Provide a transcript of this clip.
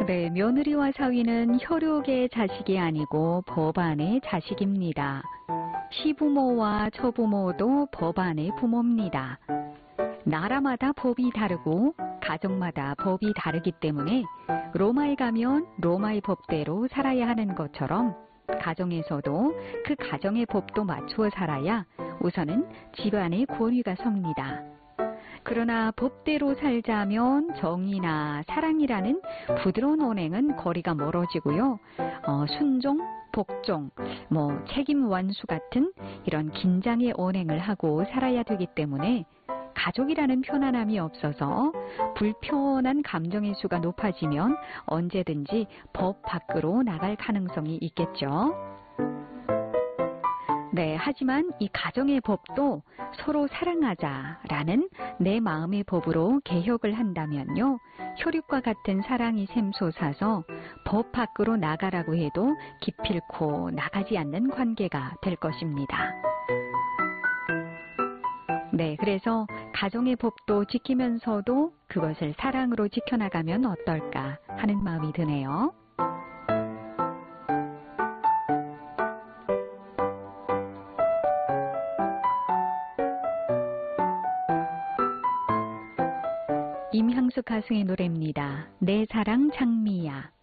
네, 며느리와 사위는 혈육의 자식이 아니고 법안의 자식입니다. 시부모와 처부모도 법안의 부모입니다. 나라마다 법이 다르고 가정마다 법이 다르기 때문에 로마에 가면 로마의 법대로 살아야 하는 것처럼 가정에서도 그 가정의 법도 맞추어 살아야 우선은 집안의 권위가 섭니다. 그러나 법대로 살자면 정의나 사랑이라는 부드러운 언행은 거리가 멀어지고요. 순종, 복종, 책임 완수 같은 이런 긴장의 언행을 하고 살아야 되기 때문에 가족이라는 편안함이 없어서 불편한 감정의 수가 높아지면 언제든지 법 밖으로 나갈 가능성이 있겠죠. 네, 하지만 이 가정의 법도 서로 사랑하자라는 내 마음의 법으로 개혁을 한다면요. 혈육과 같은 사랑이 샘솟아서 법 밖으로 나가라고 해도 기필코 나가지 않는 관계가 될 것입니다. 네, 그래서 가정의 법도 지키면서도 그것을 사랑으로 지켜나가면 어떨까 하는 마음이 드네요. 임향숙 가수의 노래입니다. 내 사랑 장미야.